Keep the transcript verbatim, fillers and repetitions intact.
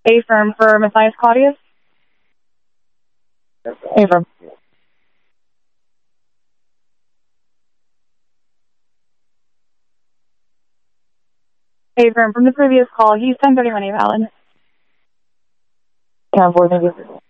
Affirm for Matthias Claudius. Affirm. Affirm from the previous call. He's ten thirty-one A valid. ten four, thank you.